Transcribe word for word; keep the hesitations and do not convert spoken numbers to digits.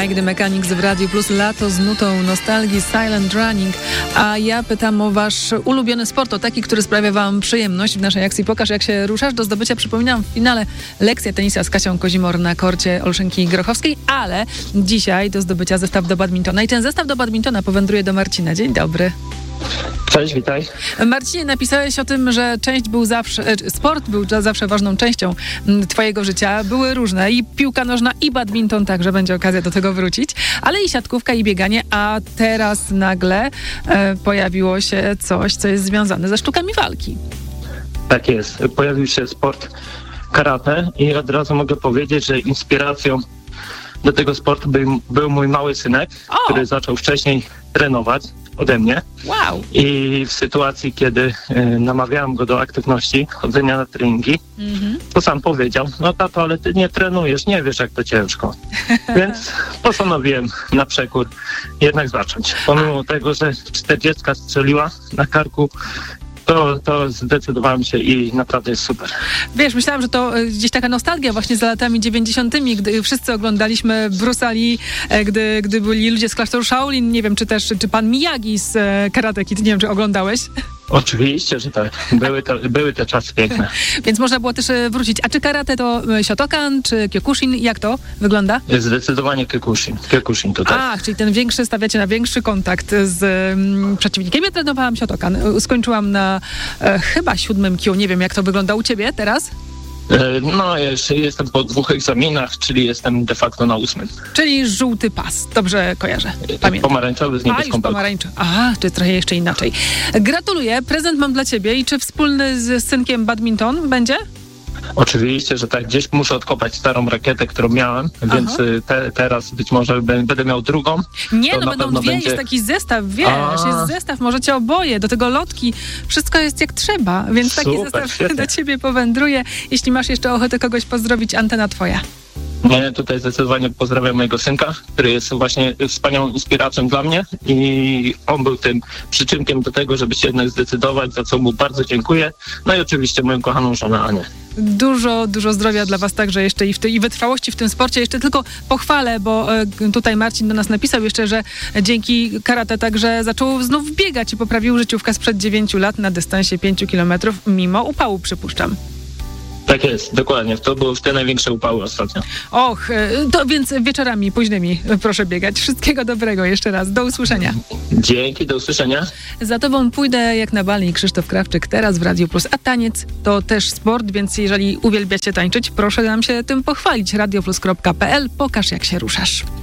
Mike the Mechanics w Radiu Plus, lato z nutą nostalgii, Silent Running. A ja pytam o wasz ulubiony sport, o taki, który sprawia wam przyjemność w naszej akcji Pokaż jak się ruszasz. Do zdobycia, przypominam, w finale lekcja tenisa z Kasią Kozimor na korcie Olszynki Grochowskiej, ale dzisiaj do zdobycia zestaw do badmintona. I ten zestaw do badmintona powędruje do Marcina. Dzień dobry. Cześć, witaj. Marcinie, napisałeś o tym, że część był zawsze, sport był zawsze ważną częścią twojego życia. Były różne, i piłka nożna, i badminton, także będzie okazja do tego wrócić, ale i siatkówka, i bieganie, a teraz nagle e, pojawiło się coś, co jest związane ze sztukami walki. Tak jest. Pojawił się sport karate i od razu mogę powiedzieć, że inspiracją do tego sportu był, był mój mały synek, o! który zaczął wcześniej trenować ode mnie. Wow. I w sytuacji, kiedy y, namawiałem go do aktywności, chodzenia na treningi, mm-hmm. to sam powiedział, no tato, ale ty nie trenujesz, nie wiesz jak to ciężko. Więc postanowiłem na przekór jednak zacząć. Pomimo tego, że czterdziestka strzeliła na karku, To, to zdecydowałem się i naprawdę jest super. Wiesz, myślałam, że to gdzieś taka nostalgia właśnie za latami dziewięćdziesiątymi, gdy wszyscy oglądaliśmy Bruce'a Lee, gdy, gdy byli ludzie z klasztoru Shaolin, nie wiem, czy też, czy pan Miyagi z Karate Kid, nie wiem, czy oglądałeś? Oczywiście, że tak. Były te, były te czasy piękne. Więc można było też wrócić. A czy karate to Shotokan, czy Kyokushin? Jak to wygląda? Zdecydowanie Kyokushin. Kyokushin tutaj. Ach, czyli ten większy, stawiacie na większy kontakt z um, przeciwnikiem. Ja trenowałam Shotokan. Skończyłam na e, chyba siódmym Q. Nie wiem, jak to wygląda u ciebie teraz? No, jeszcze jestem po dwóch egzaminach, czyli jestem de facto na ósmym. Czyli żółty pas. Dobrze kojarzę. Pamiętam. Pomarańczowy z niebieską A, już pomarańczowy. Aha, czy trochę jeszcze inaczej. Gratuluję. Prezent mam dla ciebie. I czy wspólny z synkiem badminton będzie? Oczywiście, że tak. Gdzieś muszę odkopać starą rakietę, którą miałem, Aha. więc te, teraz być może będę miał drugą. Nie, no będą dwie, będzie... jest taki zestaw, wiesz, A. jest zestaw, możecie oboje, do tego lotki, wszystko jest jak trzeba, więc taki Super, zestaw świetnie. do ciebie powędruje. Jeśli masz jeszcze ochotę kogoś pozdrowić, antena twoja. Nie, tutaj zdecydowanie pozdrawiam mojego synka, który jest właśnie wspaniałą inspiracją dla mnie i on był tym przyczynkiem do tego, żeby się jednak zdecydować, za co mu bardzo dziękuję. No i oczywiście moją kochaną żonę Anię. Dużo, dużo zdrowia dla was także jeszcze i, w ty, i wytrwałości w tym sporcie. Jeszcze tylko pochwalę, bo e, tutaj Marcin do nas napisał jeszcze, że dzięki karate także zaczął znów biegać i poprawił życiówkę sprzed dziewięciu lat na dystansie pięciu kilometrów, mimo upału, przypuszczam. Tak jest, dokładnie. To były te największe upały ostatnio. Och, to więc wieczorami późnymi proszę biegać. Wszystkiego dobrego jeszcze raz. Do usłyszenia. Dzięki, do usłyszenia. Za tobą pójdę jak na bal i Krzysztof Krawczyk teraz w Radiu Plus. A taniec to też sport, więc jeżeli uwielbiacie tańczyć, proszę nam się tym pochwalić. radioplus kropka p l. Pokaż jak się ruszasz.